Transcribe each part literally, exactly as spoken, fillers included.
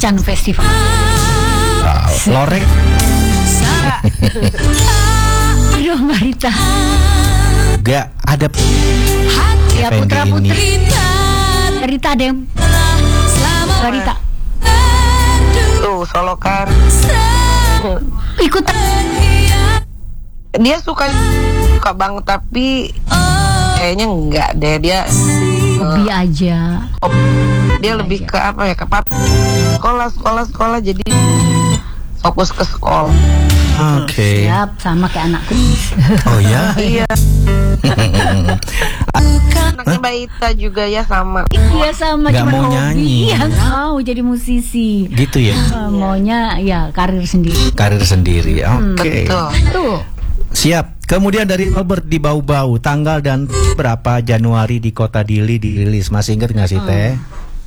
Macan Festival. Wow. Lorek. Aduh, Mbak Rita. Gak ada. Ya, Putra Putri. Rita ada yang Mbak Rita. Tuh, Solokan. Ikut. Dia suka suka banget, tapi kayaknya enggak deh, dia hobi uh, aja. Oh, dia hobi lebih aja. Ke apa ya, ke pap sekolah sekolah sekolah jadi fokus ke sekolah. Oke. Okay. Siap, sama kayak anakku. Oh ya? Iya. Anaknya Mbak Ita juga ya sama. Iya sama. Gak mau hobi. nyanyi. Iya, mau jadi musisi. Gitu ya? Uh, maunya ya karir sendiri. Karir sendiri. Oke. Okay. Betul. Tuh. Siap. Kemudian dari Albert di Bau-Bau, tanggal dan berapa Januari di Kota Dili dirilis? Masih ingat nggak sih Teh?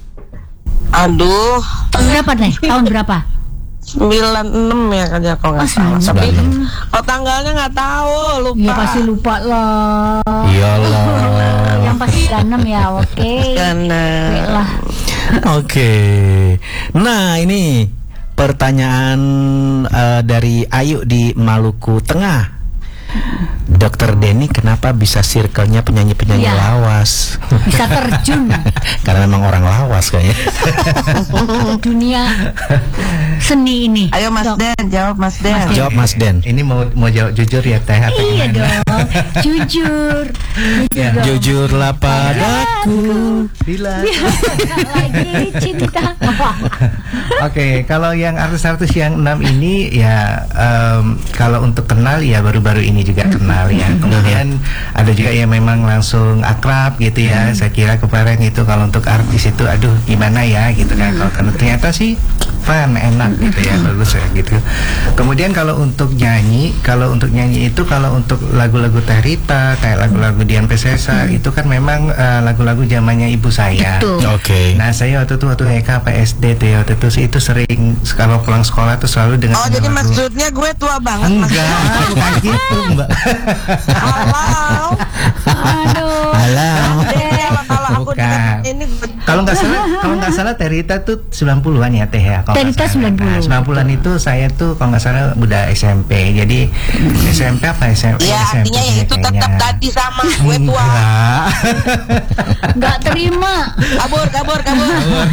Aduh. Berapa nih? Tahun berapa? sembilan enam ya kan ya kalau nggak salah. Tapi oh tanggalnya nggak tahu, lupa. Iya pasti lupa lah. Iyalah. Yang pasti sembilan enam ya, oke. Okay. Oke. Okay. Nah ini pertanyaan uh, dari Ayu di Maluku Tengah. Dokter Denny kenapa bisa circle-nya penyanyi-penyanyi ya. lawas? Bisa terjun. Karena memang orang lawas kayaknya. Dunia seni ini. Ayo Mas Dok. Den, jawab Mas Den. Mas jawab Mas Den. Ini mau mau jawab jujur ya Teh? Iya gimana? Dong. Jujur. Ya. Jujurlah padaku. Bila. Lagi cinta. Oke, okay, kalau yang artis-artis yang enam ini ya um, kalau untuk kenal ya baru-baru ini juga kenal ya. Kemudian ada juga yang memang langsung akrab gitu ya. Saya kira kemarin itu kalau untuk artis itu aduh gimana ya gitu kan. Kalau ternyata sih fun, enak gitu ya, bagus ya gitu. Kemudian kalau untuk nyanyi, kalau untuk nyanyi itu kalau untuk lagu-lagu Teh Rita, kayak lagu-lagu Dian Piscesa itu kan memang uh, lagu-lagu zamannya ibu saya. Oke. Okay. Nah saya waktu itu waktu T K P S D tuh waktu itu itu sering kalau pulang sekolah tuh selalu dengan. Oh jadi lagu. Maksudnya gue tua banget? Enggak, bukan gitu Mbak. Halo. Aduh. Halo. Kalau aku ini kalau nggak salah kalau nggak salah Teh Rita tuh sembilan puluhan ya Teh ya. Teh Rita sembilan puluh. Nah, sembilan puluhan itu saya tuh kalau nggak salah udah S M P. Jadi S M P apa S M P? Iya, artinya ya itu tetap tadi sama gue tua. Nggak terima. Kabur, kabur, kabur.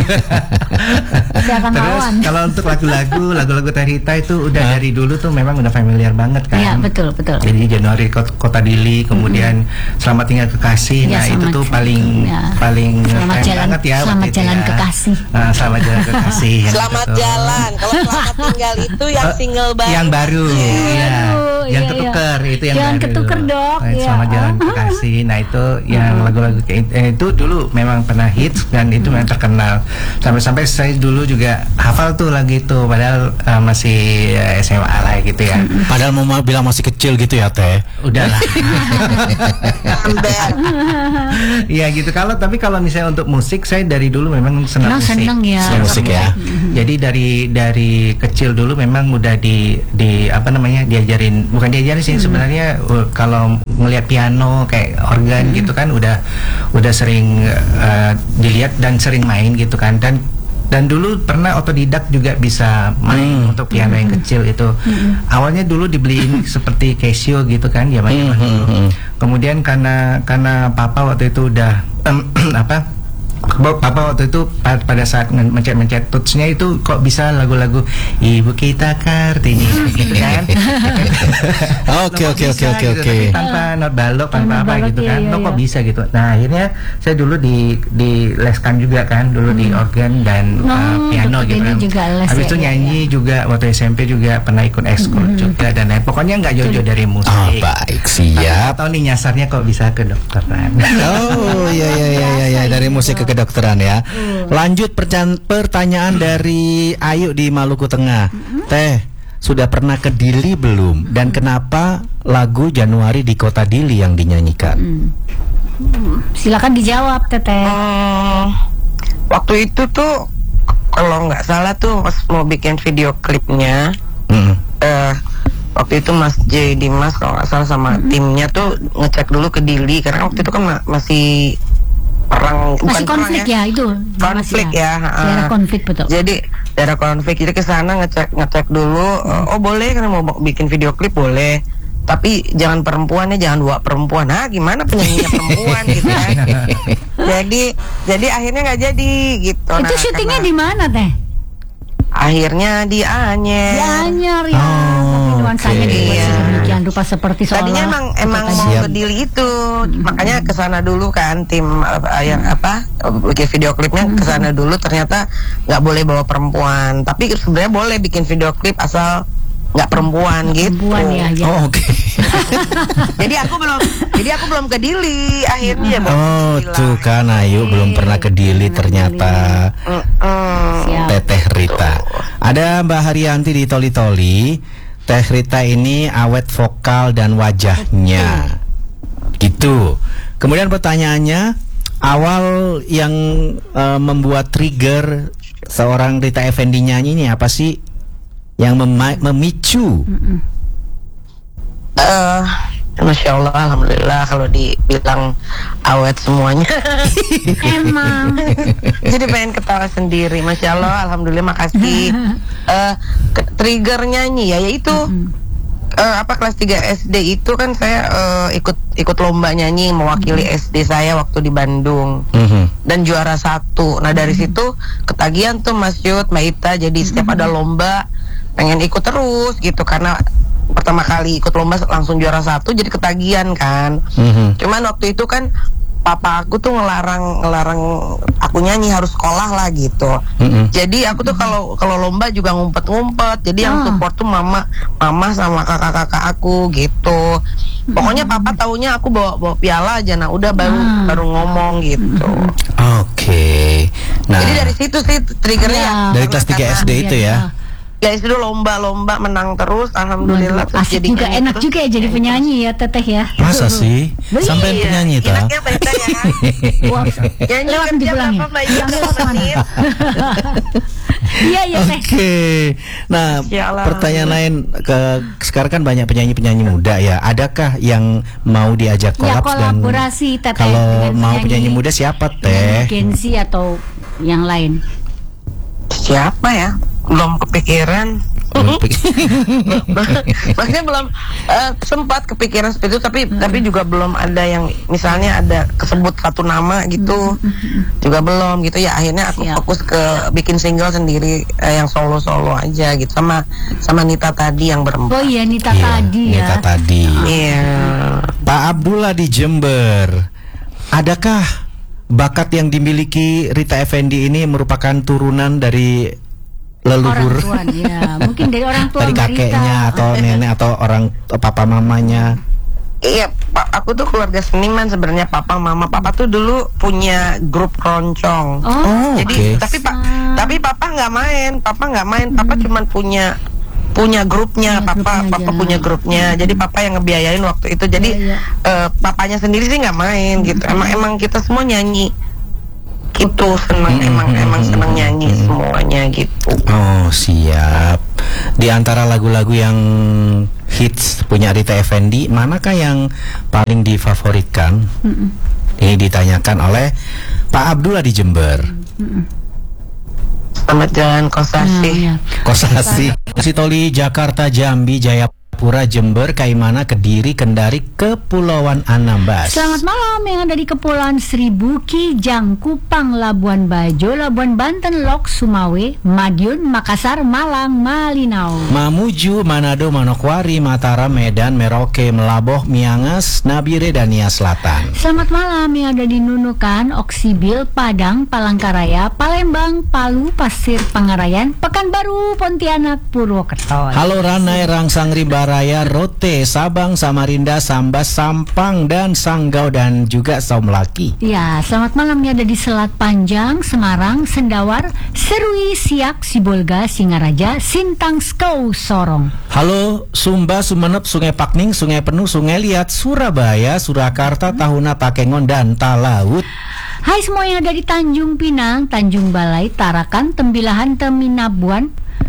Saya akan Terus lawan. kalau untuk lagu-lagu lagu-lagu Teh Rita itu udah nah. dari dulu tuh memang udah familiar banget kan. Iya, betul, betul. Jadi Januari Kota Dili, kemudian mm-hmm. Selamat Tinggal Kekasih. Ya, nah, itu tuh paling ya. paling selamat jalan banget ya. Selamat jalan ya. Kekasih. Nah, selamat jalan Kekasih. Selamat gitu. Jalan. Kalau Selamat Tinggal itu yang single baru. Yang baru. Iya. Ya. Yang ketuker iya. itu yang Jangan baru. ketuker dok. Nah, Selamat Jalan Kekasih. Nah, itu yang lagu-lagu eh, itu dulu memang pernah hits dan itu memang terkenal. Sampai-sampai saya dulu juga hafal tuh lagu itu padahal uh, masih uh, S M A lah gitu ya. Padahal mau bilang masih kecil gitu ya Teh. Udahlah. Iya gitu. Kalau tapi kalau misalnya untuk musik saya dari dulu memang senang musik. Senang ya. Senang musik ya. Jadi dari dari kecil dulu memang udah di di apa namanya diajarin, bukan diajarin sih hmm. sebenarnya uh, kalau ngelihat piano kayak organ hmm. gitu kan udah udah sering uh, dilihat dan sering main gitu kan. Dan dan dulu pernah otodidak juga bisa main hmm. untuk piano yang kecil itu. Hmm. Awalnya dulu dibeliin seperti Casio gitu kan ya banyak hmm. dulu. Hmm. Kemudian karena karena papa waktu itu udah um, apa Papa waktu itu pada saat mencet-mencet touchnya itu kok bisa lagu-lagu Ibu Kita Kartini gitu kan. Oke oke oke oke oke. Tanpa not balok, tanpa apa gitu kan. Lo kok bisa gitu. Nah, akhirnya saya dulu di di leskan juga kan, dulu di organ dan uh, piano gitu kan. Habis itu nyanyi juga waktu S M P juga pernah ikut ekskul juga dan lain. Pokoknya nggak jauh-jauh dari musik. Oh, baik, siap. Atau nih nyasarnya kok bisa ke kedokteran. Oh, iya iya iya iya dari musik ke kedokteran ya. Hmm. Lanjut pertanyaan dari Ayu di Maluku Tengah. Hmm. Teh, sudah pernah ke Dili belum? Dan kenapa lagu Januari di Kota Dili yang dinyanyikan? Hmm. Hmm. Silakan dijawab, Teteh. Hmm, waktu itu tuh kalau nggak salah tuh pas mau bikin video klipnya, hmm. uh, waktu itu Mas J Dimas kalau nggak salah sama hmm. timnya tuh ngecek dulu ke Dili karena waktu itu kan ma- masih perang, bukan Masih konflik perang ya, itu. konflik Masih ya, daerah uh, konflik betul. jadi daerah konflik, jadi ke sana ngecek ngecek dulu, uh, oh boleh kan mau bikin video klip boleh, tapi jangan perempuan ya, jangan dua perempuan. Ah gimana penyanyinya perempuan gitu kan. jadi jadi akhirnya nggak jadi gitu. Itu Nah, syutingnya karena di mana teh? akhirnya di Anyer. Di Anyer ya. Oh, Tapi nuansanya oke. dibuat Iya. sedemikian rupa seperti seolah Tadinya emang emang kota mau Siap. ke Dili itu, makanya ke sana dulu kan tim uh, yang apa bikin video klipnya ke sana dulu. Ternyata nggak boleh bawa perempuan, tapi sebenarnya boleh bikin video klip asal nggak perempuan gitu. Perempuan ya, ya. Oh, oke. Jadi aku belum, jadi aku belum ke Dili akhirnya. baru Oh, bilang. tuh kan Ayu belum pernah ke Dili ternyata. Mm-mm. Siap. Teteh Rita. Ada Mbak Haryanti di Toli Toli. Teh Rita ini awet vokal dan wajahnya. Gitu. Kemudian pertanyaannya, awal yang eh, membuat trigger seorang Rita Effendy nyanyi ini apa sih? Yang mema- memicu. Eh, Masya Allah, Alhamdulillah kalau dibilang awet semuanya. Emang. Jadi pengen ketawa sendiri. Masya Allah, Alhamdulillah, makasih. Eh, ke- trigger nyanyi ya, yaitu eh, apa kelas tiga S D itu kan saya eh, ikut ikut lomba nyanyi mewakili S D saya waktu di Bandung. Mhm. Dan juara satu. Nah dari situ ketagihan tuh Mas Yud, Mbak Ita. Jadi setiap ada lomba pengen ikut terus gitu, karena pertama kali ikut lomba langsung juara satu, jadi ketagihan kan. Mhm. Cuman waktu itu kan papa aku tuh ngelarang ngelarang aku nyanyi, harus sekolah lah gitu. Mhm. Jadi aku tuh kalau kalau lomba juga ngumpet-ngumpet. Jadi yang Ah. support tuh mama, mama sama kakak-kakak aku gitu. Pokoknya papa taunya aku bawa bawa piala aja. Nah udah baru Ah. baru ngomong gitu. Oke. Nah, Jadi dari situ sih triggernya. Iya. dari kelas tiga S D itu ya. Ya itu lomba-lomba menang terus, alhamdulillah. Terus Asik jadi juga, nyanyi enak terus. juga ya jadi penyanyi ya Teteh ya. Masa sih? Sampai Iya, penyanyi ta? enaknya beda ya. Wah, Nyanyi lewat kerja dibilangin. berapa, Mbak Ida? Yang lewat mana? Menit. Iya iya Teh. Oke. Nah, Ya Allah. pertanyaan lain ke sekarang kan banyak penyanyi-penyanyi muda ya. Adakah yang mau diajak Ya, kolab dan kolaborasi, Teteh, kalau dengan mau penyanyi- penyanyi muda siapa Teh? Gen Z atau yang lain. Siapa ya? Belum kepikiran. Belum pik- Maksudnya belum eh, sempat kepikiran seperti itu, tapi tapi juga belum ada yang misalnya ada kesebut satu nama gitu, juga belum gitu ya. Akhirnya aku Siap. fokus ke bikin single sendiri, eh, yang solo solo aja gitu, sama sama Nita tadi yang berempat. Oh iya Nita Iya, tadi ya. Nita tadi. Iya. Pak Abdullah di Jember. Adakah bakat yang dimiliki Rita Effendy ini merupakan turunan dari leluhur? Orang tua ya. Mungkin dari orang tua Dari Mbak kakeknya Rita. atau nenek atau orang papa mamanya? Iya, Pak, aku tuh keluarga seniman sebenarnya. Papa, mama, papa tuh dulu punya grup keroncong. Oh, Oh, Jadi oke. tapi pak, Pantesan. tapi papa nggak main, papa nggak main, papa cuman punya punya grupnya, Punya papa grupnya papa aja. punya grupnya. Jadi papa yang ngebiayain waktu itu. Jadi Iya, iya. eh, papanya sendiri sih nggak main gitu. Emang emang kita semua nyanyi. Gitu seneng, emang emang seneng nyanyi semuanya gitu. Oh, siap. Di antara lagu-lagu yang hits punya Rita Effendy, manakah yang paling difavoritkan? Ini ditanyakan oleh Pak Abdullah di Jember. Selamat jalan Kosasi. Nah, ya. Kosasi, Sitoli, Jakarta, Jambi, Jayapura, Jember, Kaimana, Kediri, Kendari, Kepulauan Anambas. Selamat malam yang ada di Kepulauan Seribu, Kijang, Kupang, Labuan Bajo, Labuan Banten, Lok, Sumawe, Madiun, Makassar, Malang, Malinau. Mamuju, Manado, Manokwari, Mataram, Medan, Merauke, Melaboh, Miangas, Nabire, dan Nia Selatan. Selamat malam yang ada di Nunukan, Oksibil, Padang, Palangkaraya, Palembang, Palu, Pasir Pangarayan, Pekanbaru, Pontianak, Purwokerto. Halo Ranai, Rangsang, Rimbaraya, Rote, Sabang, Samarinda, Sambas, Sampang, dan Sanggau, dan juga Saumlaki. Ya, selamat malam yang ada di Selat Panjang, Semarang, Sendawar, Serui, Siak, Sibolga, Singaraja, Sintang, Skau, Sorong. Halo Sumba, Sumenep, Sungai Pakning, Sungai Penuh, Sungai Liat, Surabaya, Surakarta, Tahuna, Takengon, dan Talaut. Hai semua yang ada di Tanjung Pinang, Tanjung Balai, Tarakan, Tembilahan, Teminabuan,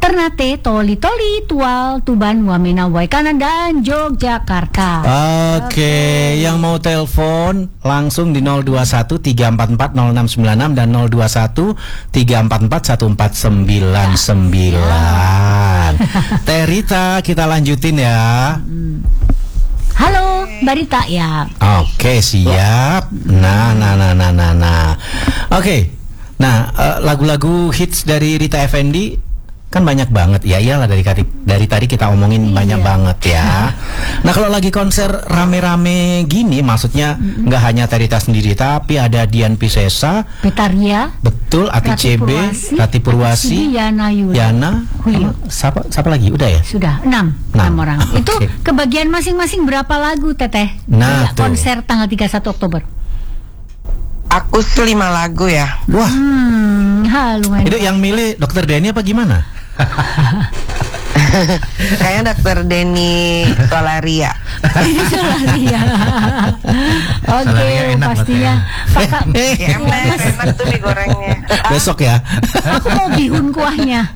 Ternate, Toli Toli, Tual, Tuban, Wamena, Waikanan dan Yogyakarta. Oke, yang mau telepon langsung di nol dua satu tiga empat empat nol enam sembilan enam dan nol dua satu tiga empat empat satu empat sembilan sembilan. Teh Rita, kita lanjutin ya. Halo, Mbak Rita ya. Oke, siap. Nah, nah, nah, nah, nah, nah. Oke. Nah, eh, lagu-lagu hits dari Rita Effendy kan banyak banget. Ya iyalah, dari tadi dari tadi kita omongin Iya. banyak banget ya. Nah, kalau lagi konser rame-rame gini, maksudnya nggak hanya Teh Rita sendiri, tapi ada Dian Piscesa, Betaria, betul, Ati Rati C B, Purwasi, Rati Purwasi, Sidi, Yana Yula. Yana, Hulyo. siapa, siapa lagi? Udah ya? Sudah enam, Enam. enam orang. Oke. Itu kebagian masing-masing berapa lagu, Teteh? Nah, Iya, tuh. konser tanggal tiga puluh satu Oktober. Aku lima lagu ya. Wah, Hmm, ha, lumayan. itu yang milih Dokter Denny apa gimana? Kayaknya Dokter Denny Solaria. Ini salah dia. Oke, Salahnya enak pastinya. Kakak, Ya enak, enak tuh digorengnya. Besok ya. aku mau bihun kuahnya.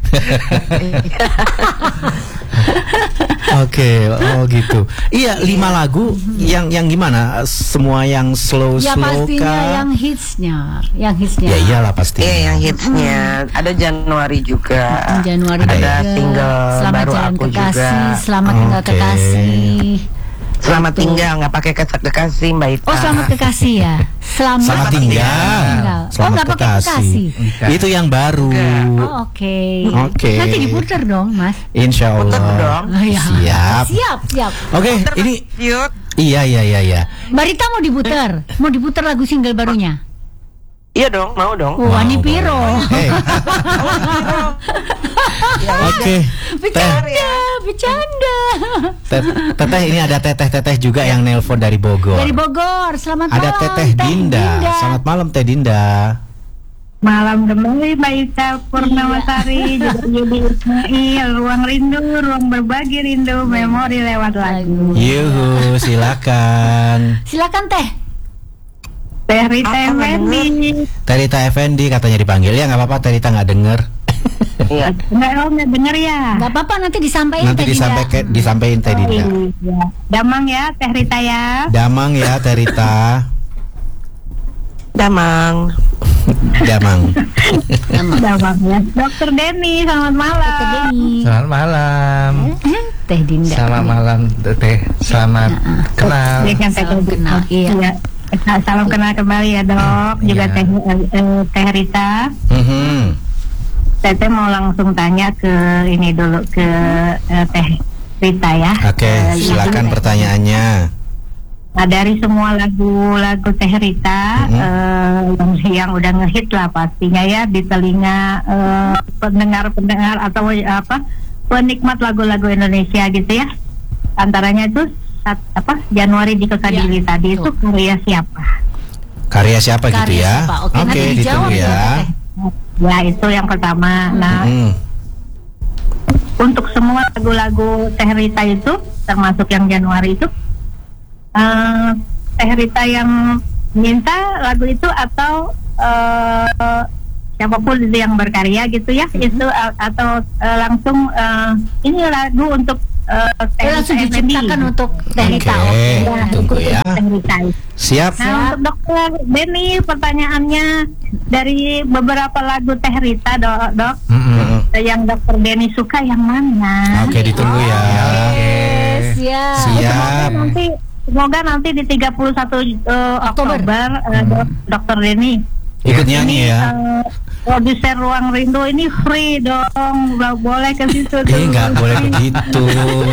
Oke, oh gitu. Iya, lima lagu yang yang gimana? Semua yang slow Ya slow pastinya kah? yang hitsnya, yang hitsnya. Ya iyalah pasti. Iya, yang hitsnya. Ada Januari juga. Januari Ada juga. single Selamat baru Jalan aku Kekasih, juga. Selamat Tinggal Oke. Kekasih. Selamat Betul. tinggal, nggak pakai kesak kekasih Mbak Ita. Oh, Selamat Kekasih ya. Selamat, Selamat tinggal. tinggal. Oh, Selamat nggak pakai kekasih. kekasih. Enggak. Itu yang baru. Oh, oke. Oke. Nanti diputer dong, Mas. Insya Puter Allah. dong. Oh, ya. Siap. Siap, siap. Oke, ini Yuk. iya iya iya iya. Mbak Rita mau diputer? Mau diputer lagu single barunya? Iya dong, mau dong. Oh, Ani Wow, Piro. Hey. Oke. Teh, Bercanda, bercanda. teh, teteh ini ada teteh-teteh juga yang nelpon dari Bogor. Dari Bogor, selamat Ada malam. teteh Dinda. Selamat malam Teh Dinda. Malam kembali Mbak Ita Purnawasari, juga Yudi Ismail, Ruang Rindu, Ruang Berbagi Rindu, Memori lewat lagu. Yuhu, silakan. Silakan Teh. Teh Rita Apa Effendy. Teh Rita Effendy katanya dipanggil, ya nggak apa-apa, Teh Rita nggak denger. Iya. Enggak, oh nggak denger ya? Gak apa-apa, nanti disampaikan Nanti Teh Dinda. disampaikan disampaikan Teh Dinda. Iya. Damang ya Teh Rita ya. Damang ya Teh Rita. Damang. Damang. Damang ya. Dokter Denny, selamat malam. Dokter Denny. Selamat malam. Eh, Teh Dinda. Selamat malam Teh. Selamat kenal. Dia kan Teh Salam kenal, iya. Iya. Salam kenal kembali ya dok. Juga Iya. Teh eh, Teh Rita. Mhm. Teteh mau langsung tanya ke ini dulu ke eh, Teh Rita ya. Oke, Eh, silakan yang- pertanyaannya. Nah, dari semua lagu-lagu Teh Rita Mhm. eh, yang, yang udah ngehit lah pastinya ya di telinga eh, pendengar-pendengar atau eh, apa penikmat lagu-lagu Indonesia gitu ya. Antaranya itu sat- apa Januari di Kesadili Ya, tadi itu betul. karya siapa? Karya siapa Karya gitu ya? siapa? Oke, nanti ditunggu dijawab ya. ya, Teh. Ya itu yang pertama. Nah Mhm. untuk semua lagu-lagu Teh Rita itu termasuk yang Januari itu eh Teh Rita yang minta lagu itu atau eh siapapun itu yang berkarya gitu ya itu a- atau eh, langsung eh, ini lagu untuk eh, Teh Eh, langsung Rita Effendy. diciptakan untuk Teh Rita. Oke. Ya, Tunggu itu ya. Teh Rita. Siap. Nah untuk dokter Denny pertanyaannya dari beberapa lagu Teh Rita dok, dok Mhm. yang dokter Denny suka yang mana? Oke, ditunggu ya. Oke. Siap. Siap. Semoga nanti semoga nanti di tiga puluh satu eh, Oktober. Oktober eh, dok- dokter Denny Ikut nyanyi ya. eh, produser Ruang Rindu ini free dong, nggak boleh ke situ. Eh, dulu. nggak boleh begitu.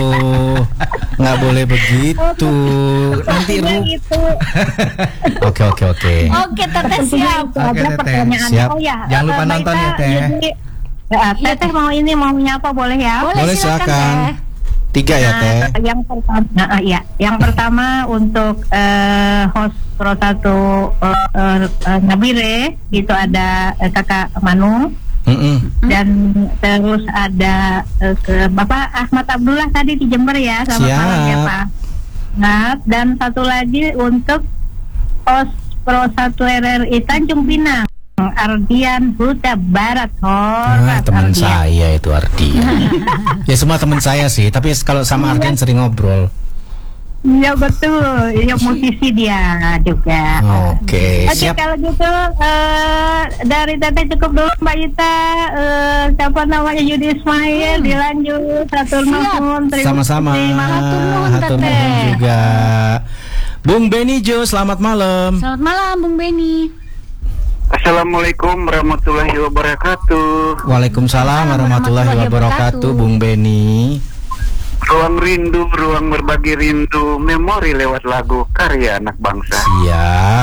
Nggak boleh begitu. Nanti Maksudnya ru. gitu. Oke oke oke. Oke, Teteh siap. Itu aja Oke, Teteh. pertanyaan. Siap. Oh ya. Jangan lupa eh, Mbak nonton Ita, ya, Teh. jadi, eh, Teteh mau ini mau nyapa boleh ya? Boleh, Boleh, silakan, silakan. Teh. Tiga ya Teh. Nah, yang pertama, nah, ya, yang pertama untuk eh, host Pro satu eh, eh, Nabire itu ada eh, kakak Manu Mhm. dan terus ada eh, ke Bapak Ahmad Abdullah tadi di Jember ya, selamat Siap. malam ya Pak. Nah, dan satu lagi untuk host Pro satu R R I Tanjung Pinang Bang Ardian Huta Barat. Oh, Ah, teman Ardian. saya itu Ardian. Ya semua teman saya sih, tapi kalau sama Ardian sering ngobrol. Iya betul, iya musisi dia juga. Oke, Oke, siap. kalau gitu eh, dari Teteh cukup dulu Mbak Ita. Eh, siapa namanya Yudi Ismail, dilanjut. Hatur nuhun, terima Sama-sama. kasih. Hatur nuhun, Hatur Teteh. nuhun juga. Bung Beni Jo, selamat malam. Selamat malam Bung Beni. Assalamualaikum warahmatullahi wabarakatuh. Waalaikumsalam warahmatullahi wabarakatuh, Bung Beni. Ruang rindu, ruang berbagi rindu, memori lewat lagu karya anak bangsa. Siap.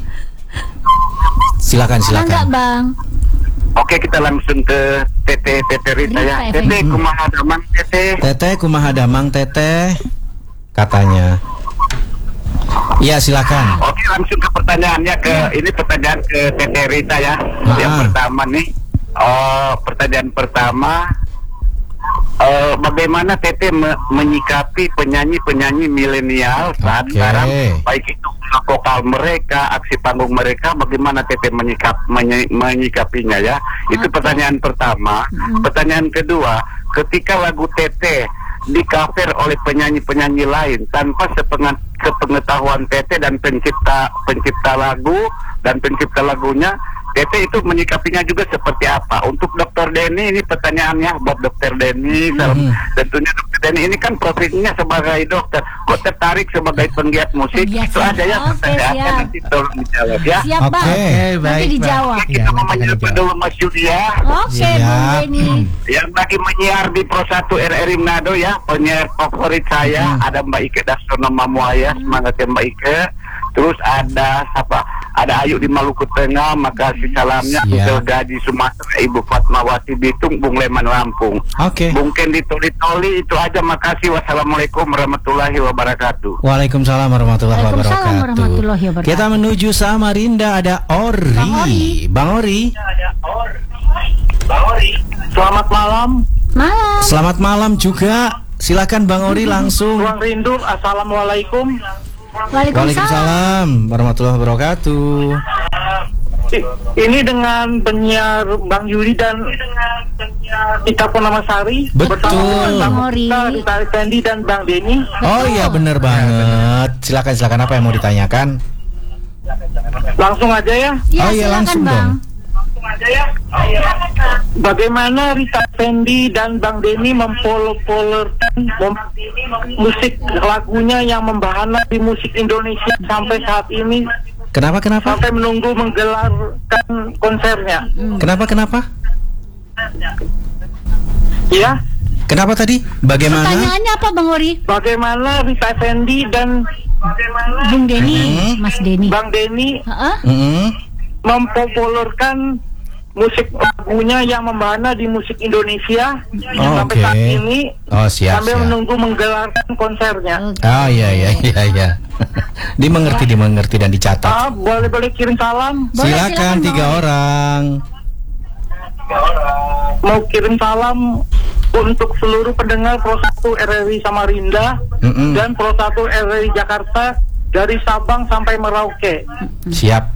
Silakan, Enggak silakan. Bang. Oke, kita langsung ke Teteh Teteh Rita ya. Rita, Teteh kumaha damang Teteh. Teteh kumaha damang Teteh katanya. Iya, silakan. Oke, langsung ke pertanyaannya ke ini pertanyaan ke Teteh Rita ya. Ah. Yang pertama nih. Oh, pertanyaan pertama. Eh, bagaimana Teteh me- menyikapi penyanyi-penyanyi milenial saat Oke. sekarang, baik itu vokal mereka, aksi panggung mereka, bagaimana Teteh menyikap menyi- menyikapinya ya? Itu Oke. pertanyaan pertama. Pertanyaan kedua, ketika lagu Teteh di-cover oleh penyanyi-penyanyi lain tanpa sepengat sepengetahuan Teteh dan pencipta pencipta lagu dan pencipta lagunya, Teteh itu menyikapinya juga seperti apa? Untuk Dokter Denny ini pertanyaannya buat Dokter Denny. Hmm. Tentunya Dokter Denny ini kan profesinya sebagai dokter. Kok tertarik sebagai penggiat musik? Penggiat Itu aja ya musik. Oke, pertanyaannya, siap. nanti tolong dijawab ya. Siap Oke. Bang. Oke, Nanti baik, dijawab. Bang. Kita Ya, mau nanti akan menyapa dijawab. dulu Mas Yudi ya, Oke Siap. Bung Beni. yang lagi menyiar di Pro satu R R I Manado ya, penyiar favorit saya. Ada Mbak Ike Dastono Mamuaya, semangat ya Mbak Ike. Terus ada siapa? Ada Ayu di Maluku Tengah, makasih salamnya. Siap. Ke Gaji Sumatera, Ibu Fatmawati Bitung, Bung Leman Lampung. Oke. Bung Kendi Toli-Toli, itu aja, makasih. Wassalamualaikum warahmatullahi wabarakatuh. Waalaikumsalam warahmatullahi Waalaikumsalam wabarakatuh. warahmatullahi wabarakatuh. Kita menuju Samarinda, ada Ori. Bang Ori. Bang Ori. Selamat malam. Malam. Selamat malam juga. Silakan Bang Ori langsung. Ruang Rindu, Assalamualaikum. Waalaikumsalam. Waalaikumsalam warahmatullahi wabarakatuh. Ini dengan penyiar Bang Yudi dan Ika Purnamasari. Betul. Bang Ori. Rita Effendi dan Bang Denny. Oh iya benar banget. Silakan silakan apa yang mau ditanyakan? Langsung aja ya. Ya, Oh iya, silakan langsung Bang. dong. Bagaimana Rita Effendi dan Bang Denny mempopulerkan mem- musik lagunya yang membahana di musik Indonesia sampai saat ini, Kenapa kenapa? sampai menunggu menggelarkan konsernya? Kenapa kenapa? Ya, Kenapa tadi? Bagaimana? Pertanyaannya apa Bang Ori? bagaimana Rita Effendi dan Bung Denny, Hmm. Mas Denny. Bang Denny Heeh. Mm-mm. mempopulerkan musik lagunya yang membahana di musik Indonesia Oh, sampai oke. saat ini, Oh siap sambil siap. menunggu menggelarkan konsernya. Oke. Oh iya iya iya iya. Dimengerti dimengerti dan dicatat. Ah, boleh boleh kirim salam. Boleh, Silakan silakan, tiga Bang. orang. Mau kirim salam untuk seluruh pendengar Pro satu R R I Samarinda Mm-mm. dan Pro satu R R I Jakarta dari Sabang sampai Merauke. Siap.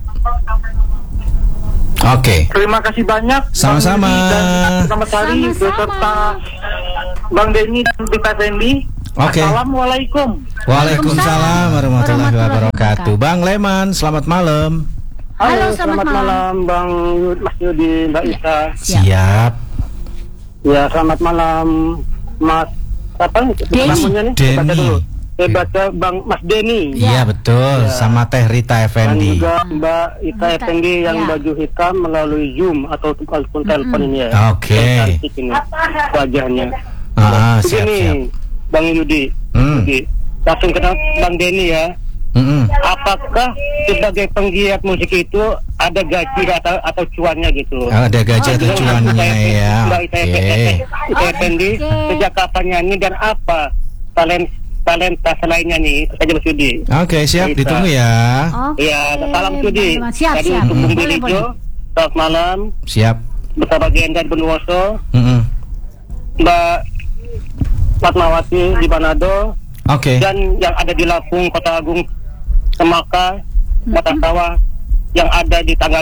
Oke. Terima kasih banyak. Sama-sama. Bang Yudi dan Selamat Sari Sama-sama. beserta Bang Denny dan Rita Effendi. Oke. Assalamualaikum. Waalaikumsalam warahmatullahi Warahmatullahi wabarakatuh. Bang Leman, selamat malam. Halo, selamat malam. Bang Yud- Mas Yudi, Mbak Iya. Ita. Siap. Siap. Ya, selamat malam Mas apa Denny. namanya nih? Denny. Baca dulu. Saya baca Bang Mas Denny. Iya betul. Sama Teh Rita Dan Effendi. juga Mbak Ita Rita, Effendi yang ya. baju hitam melalui Zoom atau telepon telepon ini ya. Oke. Cantik ini wajahnya. Ah, siap Begini, siap. Bang Yudi. Hmm. Yudi. Langsung ke Bang Denny ya. Mm-mm. Apakah sebagai penggiat musik itu ada gaji atau atau cuannya gitu? Ada gaji atau Dengan cuannya Mbak ya. Mbak Ita Oke. Ita Effendi Oke. sejak kapan nyanyi dan apa talent talenta selainnya nih? Saja Mas Yudi. Oke, siap. Kita. Ditunggu ya. Oke. Iya, salam Yudi. Bang- Siap, Tadi siap. untuk Bung Boleh, Billy boleh. Jo, selamat malam Siap. bersama Genda Bonwoso, Mm-mm. Mbak Fatmawati di Manado, Oke. dan yang ada di Lampung, Kota Agung, Semaka, Mata Sawah, yang ada di Tanggamus,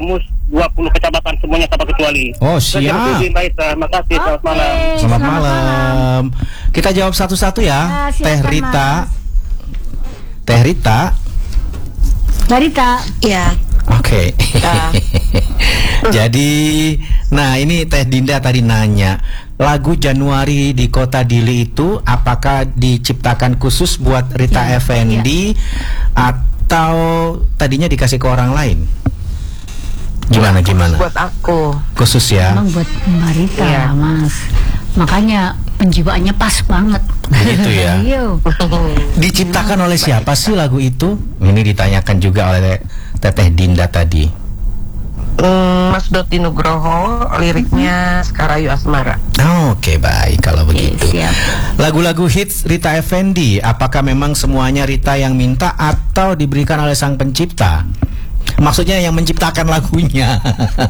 dua puluh kecamatan semuanya tanpa kecuali. Oh, siap. Terima kasih. Selamat Oke, malam. Selamat selamat malam. Kita jawab satu-satu ya. Ah, silakan, Teh Rita. Mas. Teh Rita. Barita. Ya. Oke. Ya. Jadi, nah ini Teh Dinda tadi nanya, lagu Januari di Kota Dili itu apakah diciptakan khusus buat Rita Ya, Effendi atau tadinya dikasih ke orang lain? Gimana gimana? Buat aku. Khusus ya? Emang buat Mbak Rita, Iya. Mas. Makanya penjiwaannya pas banget. Gitu ya. Iya. Diciptakan oleh siapa sih lagu itu? Ini ditanyakan juga oleh Teteh Dinda tadi. Hmm, Mas Doti Nugroho, liriknya Sekarayu Asmara. Oh, Oke baik kalau Oke, begitu. siap. Lagu-lagu hits Rita Effendi, apakah memang semuanya Rita yang minta atau diberikan oleh sang pencipta? Maksudnya yang menciptakan lagunya.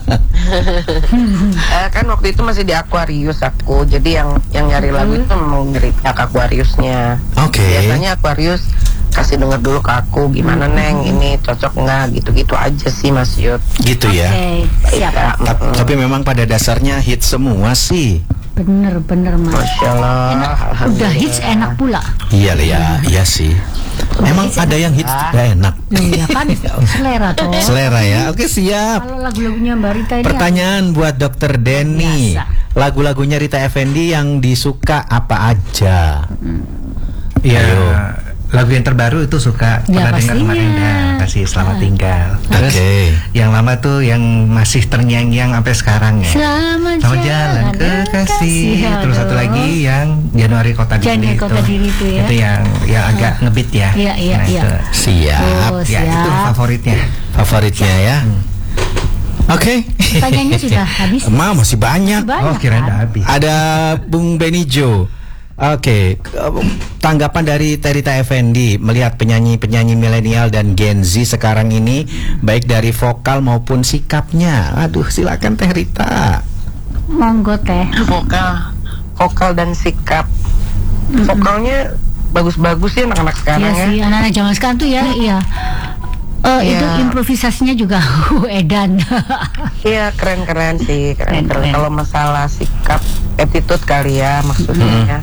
Eh, kan waktu itu masih di Aquarius aku, jadi yang yang nyari lagu itu mau nyari pihak Aquariusnya. Oke. Biasanya Aquarius kasih denger dulu ke aku, gimana Neng, ini cocok nggak, gitu-gitu aja sih Mas Yud. Gitu ya. Oke, siap. Ya, Ta- mm, Tapi memang pada dasarnya hits semua sih. Bener, bener, Mas. Masya Allah. Enak, udah Alhamdulillah. hits enak pula. Iya ya, iya sih. Memang ada yang hits tidak enak. Iya kan, selera toh. Selera ya. Oke siap. Kalau lagu-lagunya Mbak Rita ini Pertanyaan buat Dokter Denny. Biasa. Lagu-lagunya Rita Effendi yang disuka apa aja? Ya, Ayo. lagu yang terbaru itu suka Ya, pernah dengar pastinya. kemarin dah, kasih Selamat Ah. Tinggal. Terus Oke. yang lama tuh yang masih terngiang-ngiang sampai sekarang ya. Selamat, Selamat jalan kekasih. Terus satu aduh. lagi yang Januari Kota Dili Januari itu. Kota Dili itu ya. Itu yang yang agak ngebit ya. Iya, iya, Nah, iya. itu. Siap. Oh, Ya, itu siap. favoritnya. Favoritnya ya. Oke. Pertanyaannya sudah habis? Ma masih banyak. Banyak, Oh, kirain kan? udah habis. Ada Bung Benijo. Oke, ke- tanggapan dari Rita Effendi melihat penyanyi-penyanyi milenial dan Gen Z sekarang ini, baik dari vokal maupun sikapnya. Aduh, silakan Teh Rita. Monggo Teh. Vokal, vokal dan sikap. Vokalnya bagus-bagus sih anak-anak sekarang Iya ya. sih, anak-anak zaman sekarang tuh ya, iya. Eh, Iya. Itu improvisasinya juga edan. Iya, keren-keren sih, Keren, keren-keren. keren. Kalau masalah sikap, attitude kali ya maksudnya.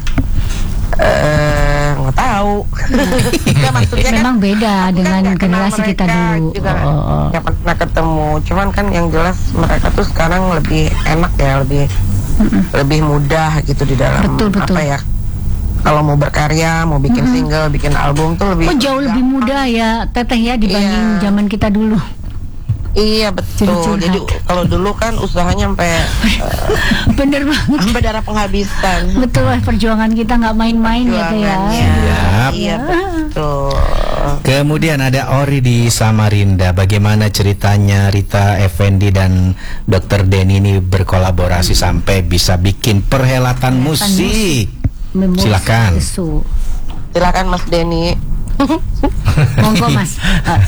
Eh, nggak tahu. Nggak, maksudnya kan Memang beda aku kan dengan nggak kenal generasi kita mereka dulu. juga Oh, oh, oh. nggak pernah ketemu. Cuman kan yang jelas mereka tuh sekarang lebih enak ya, lebih lebih mudah gitu di dalam Betul, betul. apa ya. Kalau mau berkarya, mau bikin single, bikin album tuh lebih Oh jauh lebih mudah ya Teteh ya dibanding Iya. zaman kita dulu. Iya betul. Curhat. Jadi kalau dulu kan usahanya sampai eh, Bener banget. sampai darah penghabisan. Betul lah, perjuangan kita nggak main-main ya Teh ya. Perjuangannya. Siap. Iya betul. Kemudian ada Ori di Samarinda. Bagaimana ceritanya Rita Effendi dan Dokter Denny ini berkolaborasi sampai bisa bikin perhelatan musik? Memus- Silakan. Su. Silakan Mas Denny. Monggo Mas.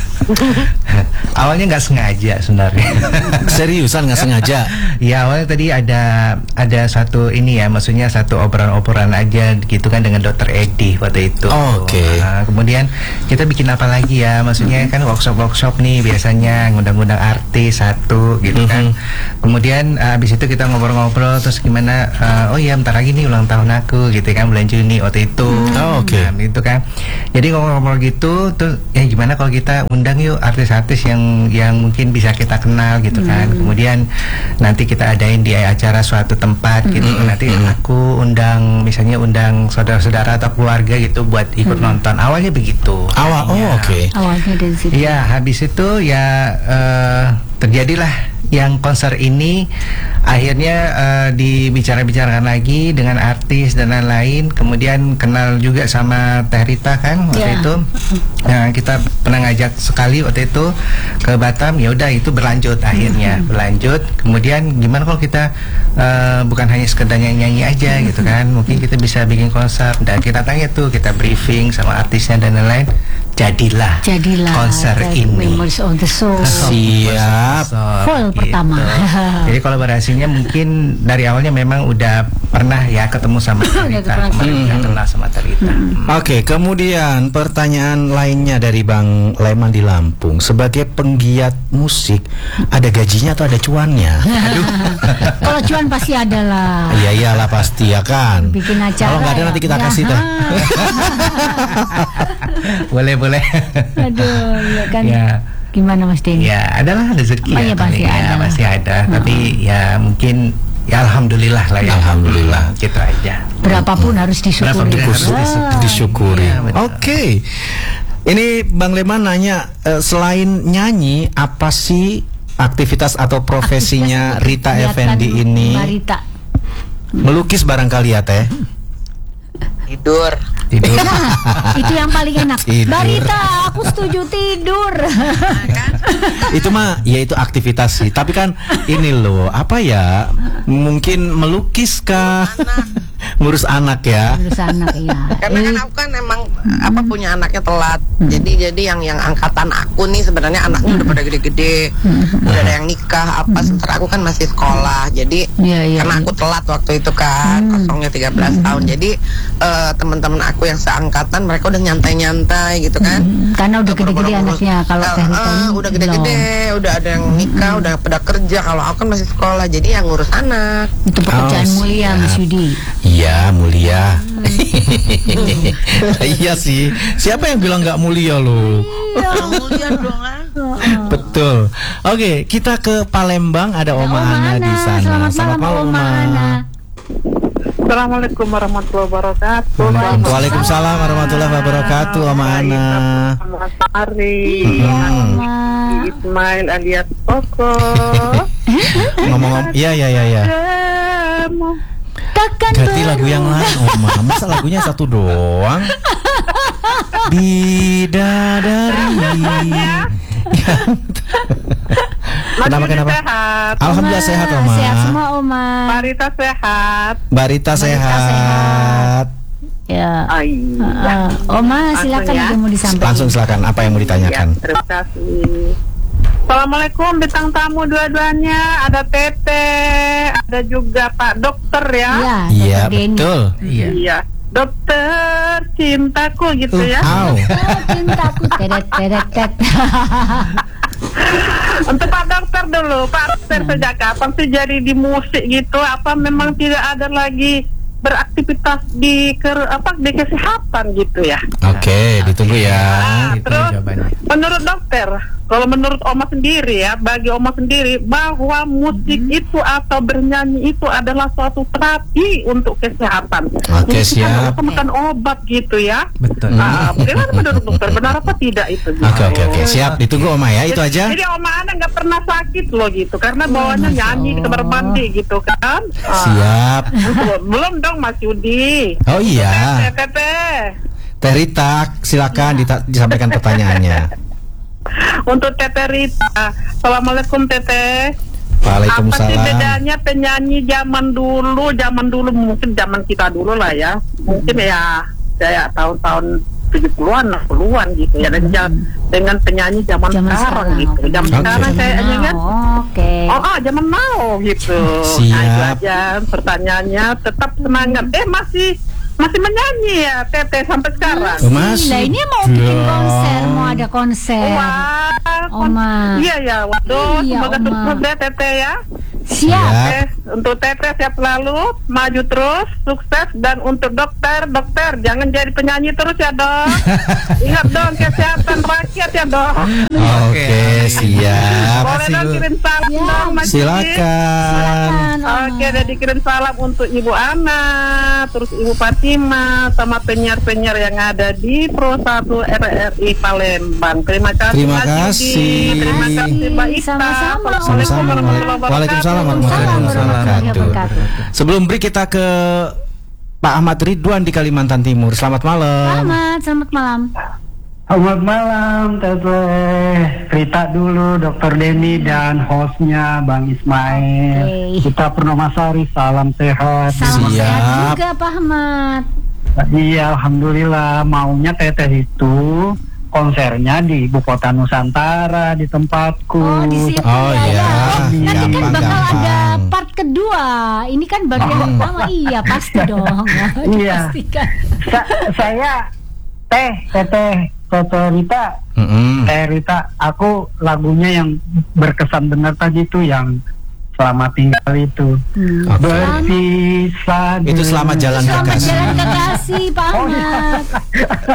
Awalnya nggak sengaja sebenarnya. Seriusan nggak sengaja? Ya awalnya tadi ada ada satu ini ya, maksudnya satu obrolan-obrolan aja gitu kan dengan Dokter Edi waktu itu. Oke. Nah, kemudian kita bikin apa lagi ya, maksudnya kan workshop-workshop nih biasanya ngundang-ngundang artis satu gitu kan. Kemudian uh, abis itu kita ngobrol-ngobrol terus gimana? uh, oh iya bentar lagi nih ulang tahun aku gitu kan, bulan Juni waktu itu. Oh, oke. Nah, itu kan. Jadi ngobrol-ngobrol gitu, terus ya gimana kalau kita undang yuk artis-artis yang yang mungkin bisa kita kenal gitu kan. Kemudian nanti kita adain di acara suatu tempat gitu. Nanti aku undang misalnya undang saudara-saudara atau keluarga gitu buat ikut nonton. Awalnya begitu. Awal, oh Ya. oke. Awalnya dari situ. Iya, habis itu ya eh, terjadilah yang konser ini akhirnya eh, dibicara-bicarakan lagi dengan artis dan lain-lain. Kemudian kenal juga sama Teh Rita kan waktu Ya. itu. Nah, kita pernah ngajak sekali waktu itu ke Batam. Ya udah itu berlanjut akhirnya berlanjut. Kemudian gimana kalau kita eh, bukan hanya sekedar nyanyi aja gitu kan? Mungkin kita bisa bikin konser. Dan kita tanya tuh, kita briefing sama artisnya dan lain-lain. Jadilah, Jadilah konser Teh ini. Memories of the Soul. Siap. Full pertama. Jadi kolaborasinya mungkin dari awalnya memang udah pernah ya ketemu sama Talita, kemarin udah kenal sama Talita. Hmm. Oke, kemudian pertanyaan lainnya dari Bang Leman di Lampung. Sebagai penggiat musik, ada gajinya atau ada cuannya? Aduh. Kalau cuan pasti ada lah. Iya iyalah pasti ya kan. Bikin acara. Kalau nggak ada ya. nanti kita Ya, kasih ha. teh. Boleh boleh. Aduh, ya kan. Ya. Gimana Mas Denny? Ya, adalah rezeki Oh, ya, ya, pasti paling. ada. Ya, pasti ada. Tapi ya mungkin ya alhamdulillah lah ya. Alhamdulillah. Gitu aja. Berapapun harus disyukuri. Berapapun harus Wah. disyukuri. Disyukuri. Iya, betul. Oke. Ini Bang Leman nanya, eh, selain nyanyi, apa sih aktivitas atau profesinya Rita Kegiatan Effendi ini? Mbak Rita. Melukis barangkali ya Teh? Tidur. Tidur. Nah, itu yang paling enak. Tidur. Mbak Rita, aku setuju tidur. Itu mah ya itu aktivitas sih. Tapi kan ini loh, apa ya? Mungkin melukis kah? Ngurus anak ya. Terus anak ya. Karena kan aku kan emang apa punya anaknya telat. Jadi jadi yang yang angkatan aku nih sebenarnya anaknya udah pada gede-gede. Udah ada yang nikah apa sementara aku kan masih sekolah. Jadi Iya, iya, karena iya. aku telat waktu itu kan, kosongnya tiga belas tahun. Jadi eh, teman-teman aku yang seangkatan mereka udah nyantai-nyantai gitu kan. Hmm, karena udah gede-gede Ngurus- anaknya. Kalau Eh, Teh Rita eh, ini udah gede-gede, udah ada yang nikah, udah pada kerja. Kalau aku kan masih sekolah, jadi yang ngurus anak. belum. Itu pekerjaan Oh, mulia siap. Mas Yudi. Iya mulia. Iya sih. Siapa yang bilang nggak mulia loh? Mulia dong ah. Betul. Oke, kita ke Palembang. Ada Oma Ana di sana. Selamat malam Oma Ana. Assalamualaikum warahmatullahi wabarakatuh. Waalaikumsalam warahmatullahi wabarakatuh, Oma Ana. Selamat hari. Iya, Hmm. Oma. Ismail alias Koko. Ngomong-ngomong, iya iya iya iya. Kamu Takkan Ganti lagu yang lain, Oma. Masa lagunya satu doang? Bidadari. Kenapa Mas Yudi kenapa? sehat. Alhamdulillah sehat, Oma. Sehat semua Oma. Marita sehat. Barita sehat. Ya. Ay. Uh, Oma silakan Langsung ya. ada yang mau disampaikan. Langsung silakan. Apa yang mau Ya, ditanyakan? terima kasih. Assalamualaikum bintang tamu dua-duanya. Ada Tete, ada juga Pak Dokter ya. Iya, Iya Dokter Denny. betul. Iya. Iya. Dokter cintaku gitu ya. Au. Oh, cintaku teret teret tet. Untuk Pak Dokter dulu, Pak Dokter sejak kapan sih jadi di musik gitu? Apa memang tidak ada lagi beraktivitas di ke, apa di kesehatan gitu ya? Oke, ditunggu ya. Nah, Itu terus jawabannya. menurut dokter, kalau menurut Oma sendiri ya, bagi Oma sendiri bahwa musik itu atau bernyanyi itu adalah suatu terapi untuk kesehatan. Oke, Musik kan siap. bukan obat gitu ya. Betul. Nah, bagaimana menurut dokter? Benar apa tidak itu? Gitu? Oke oke oke, siap. Ditunggu Oma ya. Itu Jadi- aja. Jadi Oma Ana nggak pernah sakit loh gitu, karena bawaannya Masya nyanyi di kamar Allah. mandi gitu kan. Ah, Siap. belum- Belum dong Mas Yudi. Oh iya. Tete. Teh Rita, silakan dita- disampaikan pertanyaannya. Untuk Tete Rita, Assalamualaikum Tete. Apa sih Waalaikumsalam. bedanya penyanyi zaman dulu, zaman dulu mungkin zaman kita dulu lah ya, mungkin ya kayak tahun-tahun tujuh puluhan, enam puluhan gitu ya, dan ja- dengan penyanyi zaman, Zaman sekarang, sekarang. gitu. Zaman Oke. sekarang kayaknya kan, Oke. oh ah zaman now gitu. Siap. Nah itu aja pertanyaannya, tetap semangat. Eh masih masih menyanyi ya Tete sampai sekarang. Oh, masih Lah ini mau bikin dong. konser, mau ada konser. Wah, Oma. iya ya, waduh, Iya, semoga Oma. sukses ya Tete ya. Siap. Oke, untuk Tete siap selalu, maju terus, sukses. Dan untuk dokter, dokter jangan jadi penyanyi terus ya dok. Ingat dong kesehatan rakyat ya dok. Oke, siap. Boleh dong kirim salam Ya. dong Mas Yudi? Silakan. Silakan, Oma. Oke, udah dikirim salam untuk Ibu Ana, terus Ibu Fatima, sama penyiar-penyiar yang ada di Pro satu R R I Palembang. Terima kasih Terima Mas Yudi. kasih. Terima kasih Mbak Ita. Sama-sama. Sama-sama. Waalaikumsalam warahmatullahi wabarakatuh. Sebelum break kita ke Pak Ahmad Ridwan di Kalimantan Timur. Selamat malam. Selamat, selamat malam. Selamat malam Teteh Rita dulu, Dokter Denny dan hostnya Bang Ismail. Oke. Kita Purnomasari, salam sehat. Salam Siap. sehat juga Pak Ahmad. Iya, alhamdulillah. Maunya Teteh itu konsernya di ibu kota Nusantara, di tempatku. Oh di situ Oh ya. iya. Oh, nanti kan Gampang, bakal ada gampang. part kedua. Ini kan baru yang pertama. Iya, pasti dong. Iya. Dipastikan. Sa- saya teh teteh teteh Rita, Mm-mm. teh Rita, aku lagunya yang berkesan benar tadi tuh yang Selamat Tinggal itu. Hmm. Oke. Berpisah. Itu Selamat Jalan Selamat Kekasih. jalan kekasih, Pak Oh, iya. Ahmad.